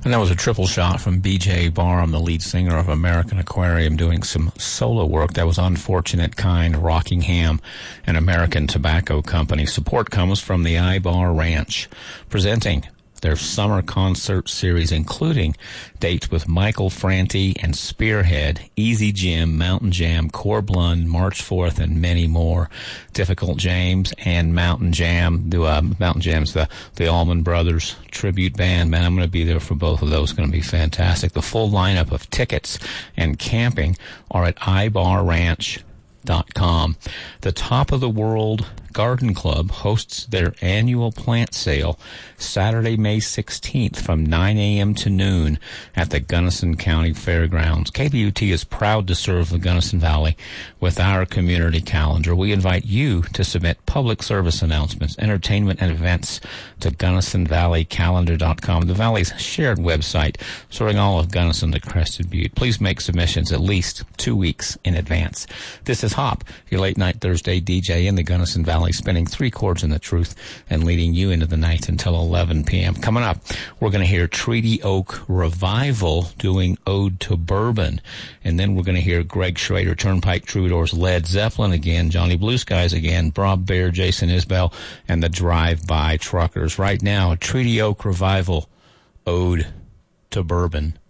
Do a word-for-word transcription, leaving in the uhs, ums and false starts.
And that was a triple shot from B J Barham, the lead singer of American Aquarium, doing some solo work. That was Unfortunate Kind, Rockingham, and American Tobacco Company. Support comes from the I-Bar Ranch, presenting their summer concert series, including dates with Michael Franti and Spearhead, Easy Jim, Mountain Jam, Corblund, March fourth, and many more. Difficult James and Mountain Jam. The uh, Mountain Jam's the, the Allman Brothers tribute band. Man, I'm going to be there for both of those. It's going to be fantastic. The full lineup of tickets and camping are at i bar ranch dot com. The Top of the World Garden Club hosts their annual plant sale Saturday, May sixteenth from nine a.m. to noon at the Gunnison County Fairgrounds. K B U T is proud to serve the Gunnison Valley with our community calendar. We invite you to submit public service announcements, entertainment, and events to gunnison valley calendar dot com, the Valley's shared website serving all of Gunnison to Crested Butte. Please make submissions at least two weeks in advance. This is Hop, your late-night Thursday D J in the Gunnison Valley, spinning three chords in the truth and leading you into the night until eleven p.m. Coming up, we're going to hear Treaty Oak Revival doing Ode to Bourbon. And then we're going to hear Greg Schrader, Turnpike Troubadours, Led Zeppelin again, Johnny Blue Skies again, Bob Bear, Jason Isbell, and the Drive-By Truckers. Right now, Treaty Oak Revival, Ode to Bourbon.